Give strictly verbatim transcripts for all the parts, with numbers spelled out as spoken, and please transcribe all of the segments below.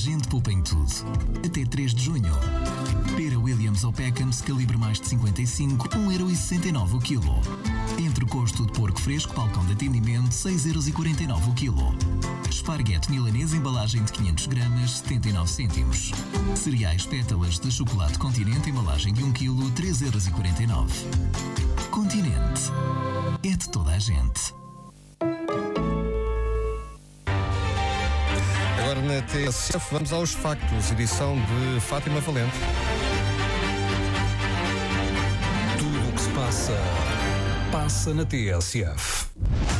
gente poupa em tudo. Até três de junho. Pera Williams ou Peckhams, calibre mais de cinquenta e cinco, um vírgula sessenta e nove o quilo. Entrecosto de porco fresco, balcão de atendimento, seis vírgula quarenta e nove o quilo. Esparguete milanês, embalagem de quinhentos gramas, setenta e nove cêntimos. Cereais pétalas de chocolate Continente, embalagem de um quilo, três vírgula quarenta e nove. Continente. É de toda a gente. Agora na T S F vamos aos factos, edição de Fátima Valente. Tudo o que se passa, passa na T S F.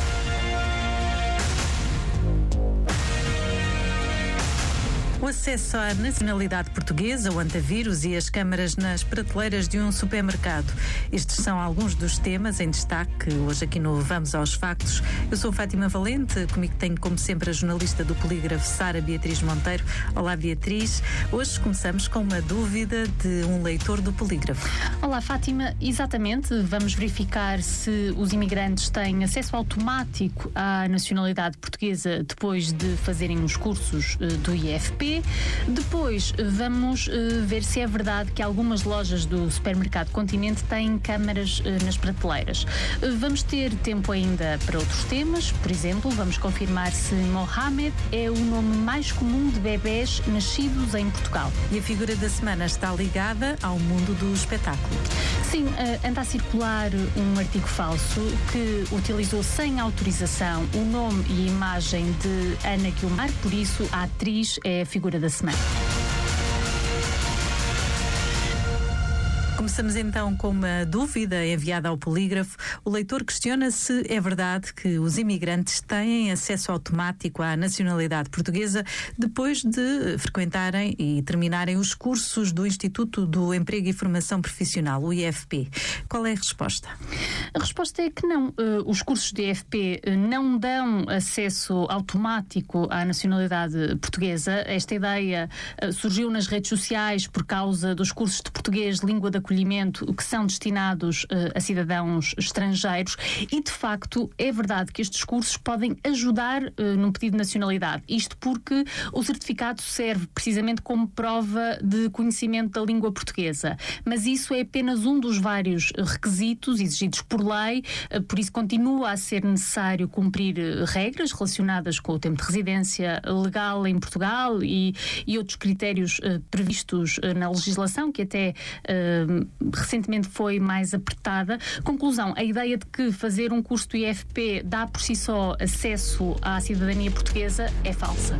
O acesso à nacionalidade portuguesa, o antivírus e as câmaras nas prateleiras de um supermercado. Estes são alguns dos temas em destaque hoje aqui no Vamos aos Factos. Eu sou Fátima Valente, comigo tenho como sempre a jornalista do Polígrafo Sara Beatriz Monteiro. Olá Beatriz, hoje começamos com uma dúvida de um leitor do Polígrafo. Olá Fátima, exatamente, vamos verificar se os imigrantes têm acesso automático à nacionalidade portuguesa depois de fazerem os cursos do I F P. Depois vamos uh, ver se é verdade que algumas lojas do supermercado Continente têm câmaras uh, nas prateleiras. Uh, vamos ter tempo ainda para outros temas, por exemplo, vamos confirmar se Mohamed é o nome mais comum de bebés nascidos em Portugal. E a figura da semana está ligada ao mundo do espetáculo. Sim, uh, anda a circular um artigo falso que utilizou sem autorização o nome e a imagem de Ana Guilmar, por isso a atriz é a figura da semana. Começamos então com uma dúvida enviada ao Polígrafo. O leitor questiona se é verdade que os imigrantes têm acesso automático à nacionalidade portuguesa depois de frequentarem e terminarem os cursos do Instituto do Emprego e Formação Profissional, o I F P. Qual é a resposta? A resposta é que não. Os cursos do I F P não dão acesso automático à nacionalidade portuguesa. Esta ideia surgiu nas redes sociais por causa dos cursos de português, língua da acolhimento, que são destinados uh, a cidadãos estrangeiros e, de facto, é verdade que estes cursos podem ajudar uh, no pedido de nacionalidade. Isto porque o certificado serve precisamente como prova de conhecimento da língua portuguesa. Mas isso é apenas um dos vários requisitos exigidos por lei, uh, por isso continua a ser necessário cumprir uh, regras relacionadas com o tempo de residência legal em Portugal e, e outros critérios uh, previstos uh, na legislação, que até uh, recentemente foi mais apertada. Conclusão, a ideia de que fazer um curso do I F P dá por si só acesso à cidadania portuguesa é falsa.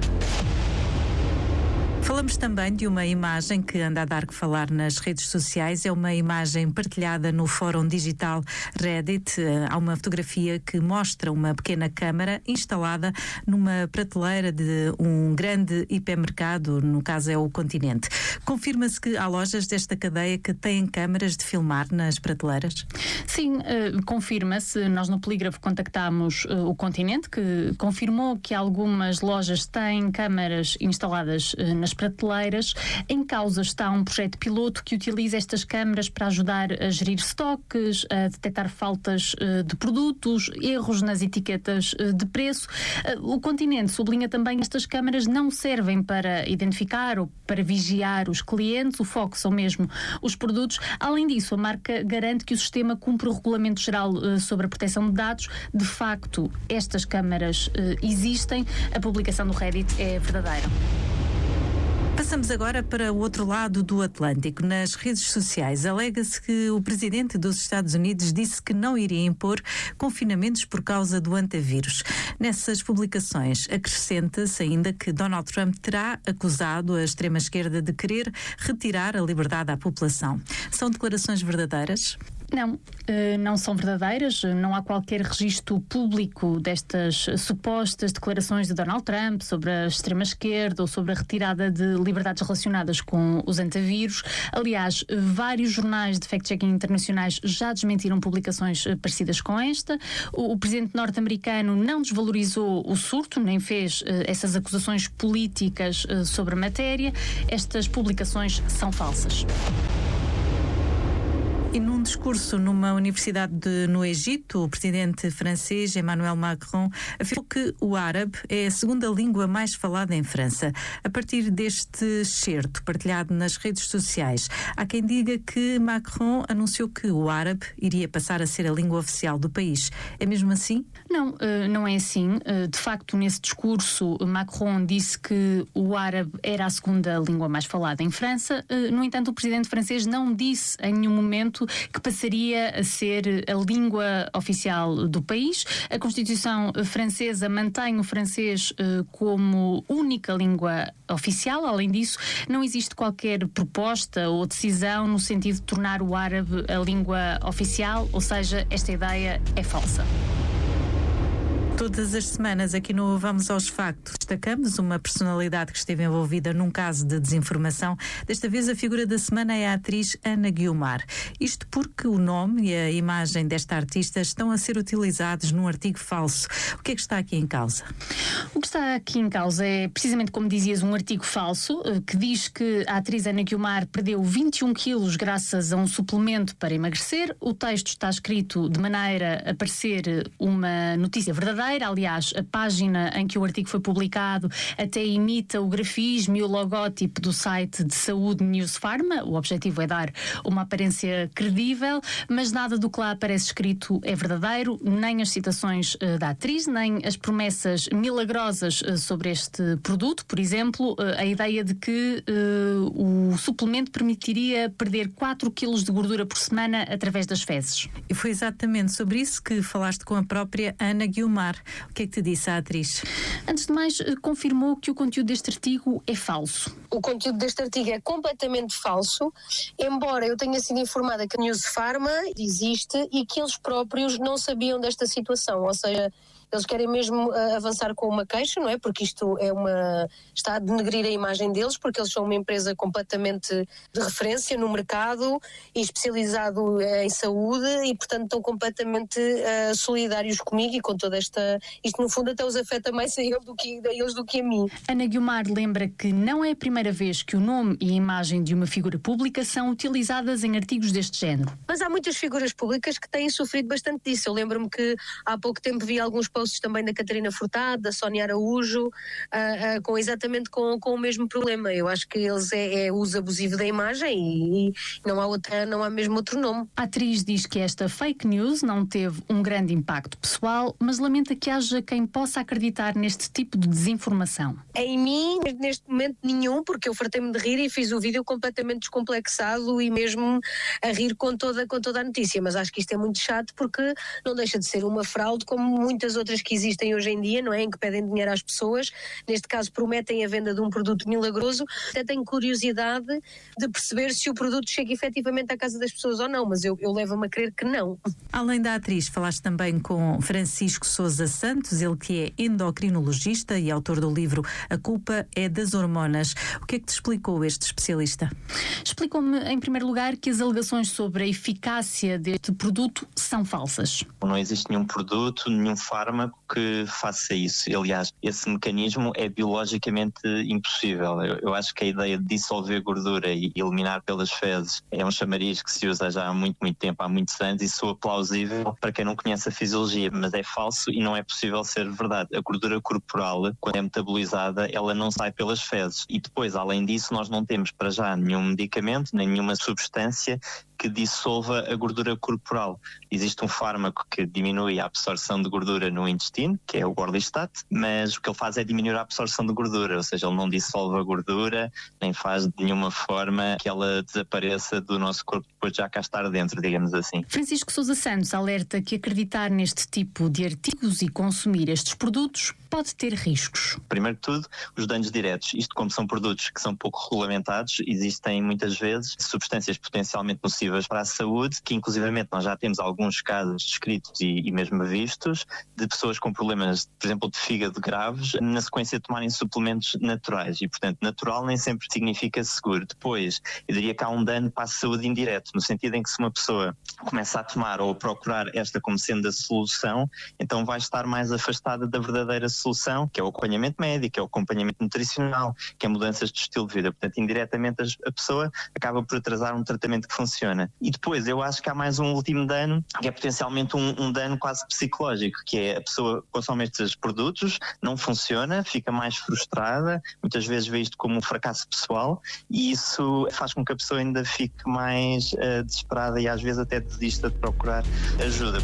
Falamos também de uma imagem que anda a dar que falar nas redes sociais. É uma imagem partilhada no fórum digital Reddit. Há uma fotografia que mostra uma pequena câmara instalada numa prateleira de um grande hipermercado, no caso é o Continente. Confirma-se que há lojas desta cadeia que têm câmaras de filmar nas prateleiras? Sim, uh, confirma-se. Nós no Polígrafo contactámos uh, o Continente, que confirmou que algumas lojas têm câmaras instaladas uh, nas prateleiras. Em causa está um projeto piloto que utiliza estas câmaras para ajudar a gerir estoques, a detectar faltas uh, de produtos, erros nas etiquetas uh, de preço. Uh, o Continente sublinha também que estas câmaras não servem para identificar ou para vigiar os clientes, o foco são mesmo os produtos. Além disso, a marca garante que o sistema cumpre o Regulamento Geral uh, sobre a Proteção de Dados. De facto, estas câmaras uh, existem. A publicação do Reddit é verdadeira. Passamos agora para o outro lado do Atlântico. Nas redes sociais, alega-se que o presidente dos Estados Unidos disse que não iria impor confinamentos por causa do antivírus. Nessas publicações, acrescenta-se ainda que Donald Trump terá acusado a extrema-esquerda de querer retirar a liberdade à população. São declarações verdadeiras? Não, não são verdadeiras, não há qualquer registro público destas supostas declarações de Donald Trump sobre a extrema-esquerda ou sobre a retirada de liberdades relacionadas com os antivírus. Aliás, vários jornais de fact-checking internacionais já desmentiram publicações parecidas com esta. O, o presidente norte-americano não desvalorizou o surto, nem fez uh, essas acusações políticas uh, sobre a matéria. Estas publicações são falsas. E num discurso numa universidade de, no Egito, o presidente francês Emmanuel Macron afirmou que o árabe é a segunda língua mais falada em França. A partir deste excerto partilhado nas redes sociais, há quem diga que Macron anunciou que o árabe iria passar a ser a língua oficial do país. É mesmo assim? Não, não é assim. De facto, nesse discurso, Macron disse que o árabe era a segunda língua mais falada em França. No entanto, o presidente francês não disse em nenhum momento que passaria a ser a língua oficial do país. A Constituição francesa mantém o francês uh, como única língua oficial. Além disso, não existe qualquer proposta ou decisão no sentido de tornar o árabe a língua oficial, ou seja, esta ideia é falsa. Todas as semanas aqui no Vamos aos Factos destacamos uma personalidade que esteve envolvida num caso de desinformação. Desta vez a figura da semana é a atriz Ana Guiomar. Isto porque o nome e a imagem desta artista estão a ser utilizados num artigo falso. O que é que está aqui em causa? O que está aqui em causa é precisamente, como dizias, um artigo falso que diz que a atriz Ana Guiomar perdeu vinte e um quilos graças a um suplemento para emagrecer. O texto está escrito de maneira a parecer uma notícia verdadeira. Aliás, a página em que o artigo foi publicado até imita o grafismo e o logótipo do site de saúde News Pharma. O objetivo é dar uma aparência credível, mas nada do que lá aparece escrito é verdadeiro, nem as citações uh, da atriz, nem as promessas milagrosas uh, sobre este produto. Por exemplo, uh, a ideia de que uh, o suplemento permitiria perder quatro quilos de gordura por semana através das fezes. E foi exatamente sobre isso que falaste com a própria Ana Guiomar. O que é que te disse a atriz? Antes de mais, confirmou que o conteúdo deste artigo é falso. O conteúdo deste artigo é completamente falso, embora eu tenha sido informada que a News Pharma existe e que eles próprios não sabiam desta situação, ou seja, eles querem mesmo uh, avançar com uma queixa, não é? Porque isto é uma, está a denegrir a imagem deles, porque eles são uma empresa completamente de referência no mercado e especializado uh, em saúde e, portanto, estão completamente uh, solidários comigo e com toda esta... Isto, no fundo, até os afeta mais a eles do que, a eles do que a mim. Ana Guiomar lembra que não é a primeira vez que o nome e a imagem de uma figura pública são utilizadas em artigos deste género. Mas há muitas figuras públicas que têm sofrido bastante disso. Eu lembro-me que há pouco tempo vi alguns posts também da Catarina Furtado, da Sónia Araújo, uh, uh, com, exatamente com, com o mesmo problema. Eu acho que eles é, é uso abusivo da imagem e, e não há outra, não há mesmo outro nome. A atriz diz que esta fake news não teve um grande impacto pessoal, mas lamenta que haja quem possa acreditar neste tipo de desinformação. Em mim, neste momento, nenhum, porque eu fartei-me de rir e fiz o vídeo completamente descomplexado e mesmo a rir com toda, com toda a notícia. Mas acho que isto é muito chato porque não deixa de ser uma fraude como muitas outras que existem hoje em dia, não é? Em que pedem dinheiro às pessoas, neste caso prometem a venda de um produto milagroso. Até tenho curiosidade de perceber se o produto chega efetivamente à casa das pessoas ou não, mas eu, eu levo-me a crer que não. Além da atriz, falaste também com Francisco Sousa Santos, ele que é endocrinologista e autor do livro A Culpa é das Hormonas. O que é que te explicou este especialista? Explicou-me, em primeiro lugar, que as alegações sobre a eficácia deste produto são falsas. Não existe nenhum produto, nenhum fármaco que faça isso. Aliás, esse mecanismo é biologicamente impossível. Eu, eu acho que a ideia de dissolver gordura e eliminar pelas fezes é um chamariz que se usa já há muito, muito tempo, há muitos anos, e soa plausível para quem não conhece a fisiologia, mas é falso e não é possível ser verdade. A gordura corporal, quando é metabolizada, ela não sai pelas fezes. E depois, além disso, nós não temos para já nenhum medicamento, nem nenhuma substância que dissolva a gordura corporal. Existe um fármaco que diminui a absorção de gordura no intestino, que é o Orlistat, mas o que ele faz é diminuir a absorção de gordura, ou seja, ele não dissolve a gordura, nem faz de nenhuma forma que ela desapareça do nosso corpo depois de já cá estar dentro, digamos assim. Francisco Sousa Santos alerta que acreditar neste tipo de artigos e consumir estes produtos pode ter riscos. Primeiro de tudo, os danos diretos. Isto, como são produtos que são pouco regulamentados, existem muitas vezes substâncias potencialmente nocivas para a saúde, que inclusivamente nós já temos alguns casos descritos e, e mesmo vistos, de pessoas com problemas, por exemplo, de fígado graves, na sequência de tomarem suplementos naturais. E, portanto, natural nem sempre significa seguro. Depois, eu diria que há um dano para a saúde indireto, no sentido em que se uma pessoa começa a tomar ou a procurar esta como sendo a solução, então vai estar mais afastada da verdadeira solução, que é o acompanhamento médico, que é o acompanhamento nutricional, que é mudanças de estilo de vida. Portanto, indiretamente a pessoa acaba por atrasar um tratamento que funciona. funciona. E depois eu acho que há mais um último dano, que é potencialmente um, um dano quase psicológico, que é a pessoa consome estes produtos, não funciona, fica mais frustrada, muitas vezes vê isto como um fracasso pessoal, e isso faz com que a pessoa ainda fique mais uh, desesperada e às vezes até desista de procurar ajuda.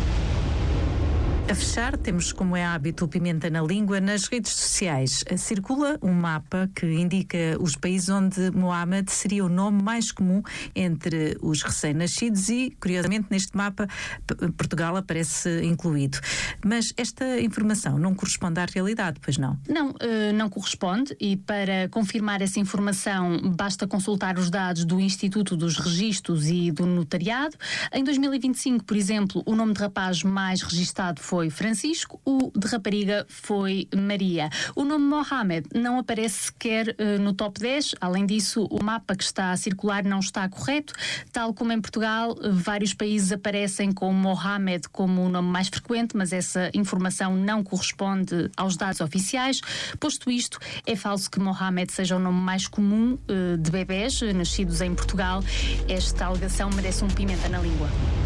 A fechar, temos, como é hábito, o Pimenta na Língua. Nas redes sociais circula um mapa que indica os países onde Mohamed seria o nome mais comum entre os recém-nascidos e, curiosamente, neste mapa Portugal aparece incluído. Mas esta informação não corresponde à realidade, pois não? Não, não corresponde, e para confirmar essa informação basta consultar os dados do Instituto dos Registros e do Notariado. Em dois mil e vinte e cinco, por exemplo, o nome de rapaz mais registado foi Francisco, o de rapariga foi Maria. O nome Mohamed não aparece sequer uh, no top dez. Além disso, o mapa que está a circular não está correto. Tal como em Portugal, vários países aparecem com Mohamed como o nome mais frequente, mas essa informação não corresponde aos dados oficiais. Posto isto, é falso que Mohamed seja o nome mais comum uh, de bebés nascidos em Portugal. Esta alegação merece um pimenta na língua.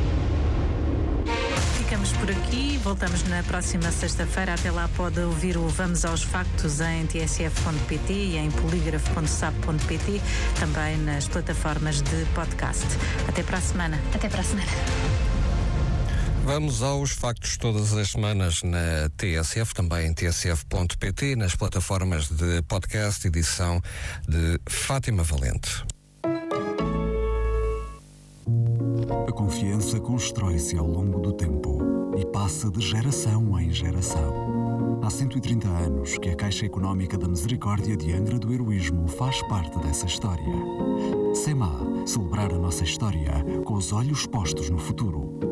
Ficamos por aqui, voltamos na próxima sexta-feira. Até lá pode ouvir o Vamos aos Factos em t s f ponto p t e em polígrafo ponto sap ponto p t, também nas plataformas de podcast. Até para a semana. Até para a semana. Vamos aos factos todas as semanas na T S F, também em t s f ponto p t, nas plataformas de podcast, edição de Fátima Valente. A confiança constrói-se ao longo do tempo e passa de geração em geração. Há cento e trinta anos que a Caixa Económica da Misericórdia de Angra do Heroísmo faz parte dessa história. SEMA, celebrar a nossa história com os olhos postos no futuro.